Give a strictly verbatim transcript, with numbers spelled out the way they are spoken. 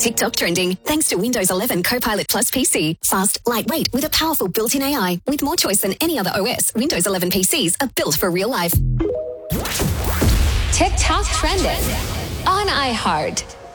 TikTok trending thanks to Windows eleven Copilot Plus P C. Fast, lightweight, with a powerful built-in A I. With more choice than any other O S, Windows eleven P Cs are built for real life. TikTok trending on iHeart.